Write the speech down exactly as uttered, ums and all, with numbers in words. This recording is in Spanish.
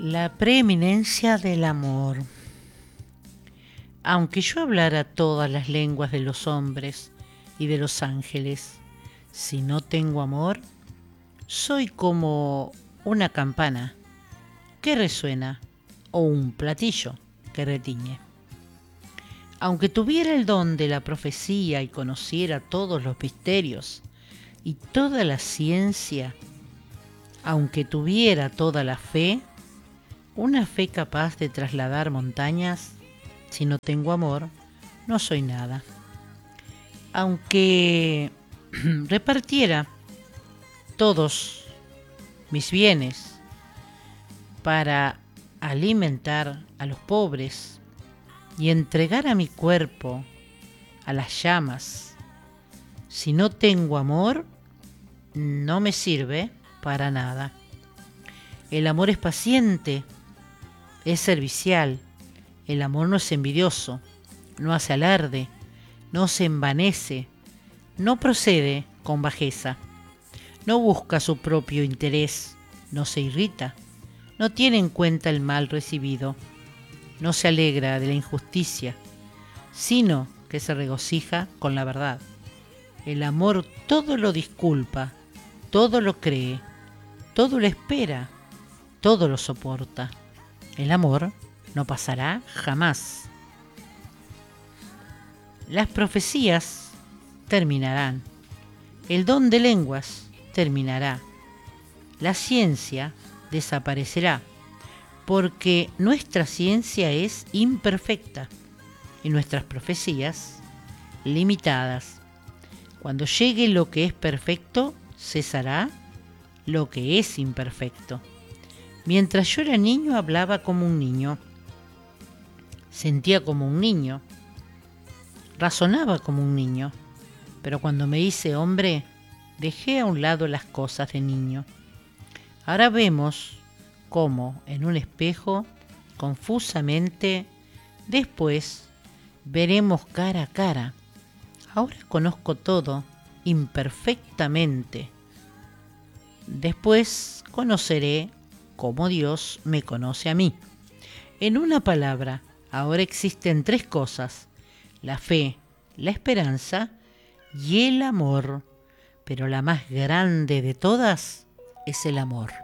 La preeminencia del amor. Aunque yo hablara todas las lenguas de los hombres y de los ángeles, si no tengo amor, soy como una campana que resuena o un platillo que retiñe. Aunque tuviera el don de la profecía y conociera todos los misterios y toda la ciencia, aunque tuviera toda la fe, una fe capaz de trasladar montañas, si no tengo amor, no soy nada. Aunque repartiera todos mis bienes para alimentar a los pobres y entregar a mi cuerpo a las llamas, si no tengo amor, no me sirve para nada. El amor es paciente, es servicial. El amor no es envidioso, no hace alarde, no se envanece, no procede con bajeza, no busca su propio interés, no se irrita, no tiene en cuenta el mal recibido, no se alegra de la injusticia, sino que se regocija con la verdad. El amor todo lo disculpa, todo lo cree, todo lo espera, todo lo soporta. El amor no pasará jamás. Las profecías terminarán. El don de lenguas terminará. La ciencia desaparecerá, porque nuestra ciencia es imperfecta y nuestras profecías limitadas. Cuando llegue lo que es perfecto, cesará lo que es imperfecto. Mientras yo era niño, hablaba como un niño, sentía como un niño, razonaba como un niño, pero cuando me hice hombre, dejé a un lado las cosas de niño. Ahora vemos cómo en un espejo, confusamente, después veremos cara a cara. Ahora conozco todo imperfectamente. Después conoceré como Dios me conoce a mí. En una palabra, ahora existen tres cosas: la fe, la esperanza y el amor, pero la más grande de todas es el amor.